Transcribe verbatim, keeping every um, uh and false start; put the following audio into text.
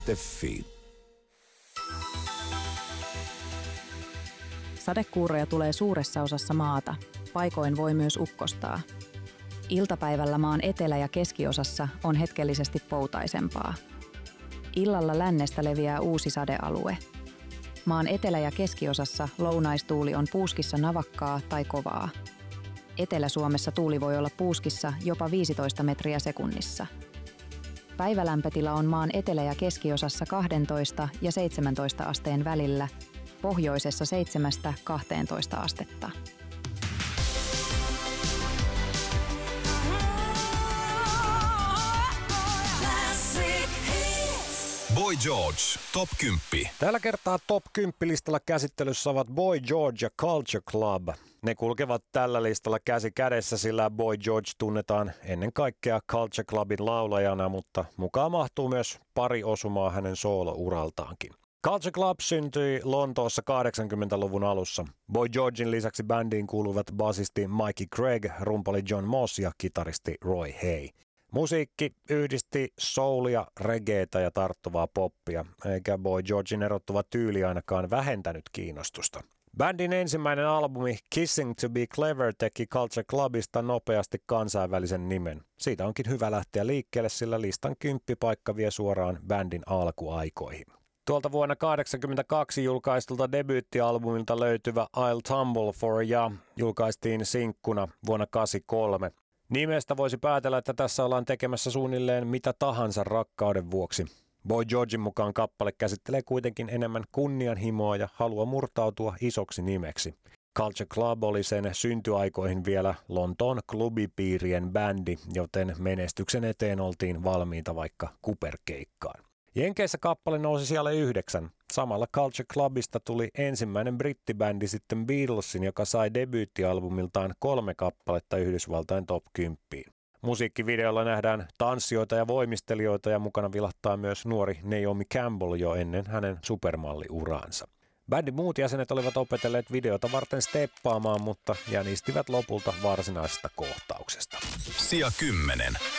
piste fi. Sadekuuroja tulee suuressa osassa maata. Paikoin voi myös ukkostaa. Iltapäivällä maan etelä- ja keskiosassa on hetkellisesti poutaisempaa. Illalla lännestä leviää uusi sadealue. Maan etelä- ja keskiosassa lounaistuuli on puuskissa navakkaa tai kovaa. Etelä-Suomessa tuuli voi olla puuskissa jopa viisitoista metriä sekunnissa. Päivälämpötila on maan etelä- ja keskiosassa kaksitoista ja seitsemäntoista asteen välillä, pohjoisessa seitsemästä kahteentoista astetta. Boy George, top kymmenen. Tällä kertaa top kymmenen listalla käsittelyssä ovat Boy George ja Culture Club. Ne kulkevat tällä listalla käsi kädessä, sillä Boy George tunnetaan ennen kaikkea Culture Clubin laulajana, mutta mukaan mahtuu myös pari osumaa hänen soolo-uraltaankin. Culture Club syntyi Lontoossa kahdeksankymmentäluvun alussa. Boy Georgein lisäksi bändiin kuuluvat basisti Mikey Craig, rumpali John Moss ja kitaristi Roy Hay. Musiikki yhdisti soulia, reggaetä ja tarttuvaa poppia, eikä Boy Georgein erottuva tyyli ainakaan vähentänyt kiinnostusta. Bändin ensimmäinen albumi Kissing to be Clever teki Culture Clubista nopeasti kansainvälisen nimen. Siitä onkin hyvä lähteä liikkeelle, sillä listan kymppipaikka vie suoraan bändin alkuaikoihin. Tuolta vuonna tuhatyhdeksänsataakahdeksankymmentäkaksi julkaistulta debyyttialbumilta löytyvä I'll Tumble for Ya julkaistiin sinkkuna vuonna kahdeksankymmentäkolme. Nimestä voisi päätellä, että tässä ollaan tekemässä suunnilleen mitä tahansa rakkauden vuoksi. Boy Georgein mukaan kappale käsittelee kuitenkin enemmän kunnianhimoa ja halua murtautua isoksi nimeksi. Culture Club oli sen syntyaikoihin vielä Lontoon klubipiirien bändi, joten menestyksen eteen oltiin valmiita vaikka kuperkeikkaan. Jenkeissä kappale nousi siellä yhdeksän. Samalla Culture Clubista tuli ensimmäinen brittibändi sitten Beatlesin, joka sai debyyttialbumiltaan kolme kappaletta Yhdysvaltain top kymmenen. Musiikkivideolla nähdään tanssijoita ja voimistelijoita ja mukana vilahtaa myös nuori Naomi Campbell jo ennen hänen supermalliuraansa. Bändin muut jäsenet olivat opetelleet videota varten steppaamaan, mutta jänistivät lopulta varsinaisesta kohtauksesta. Sija kymmenen.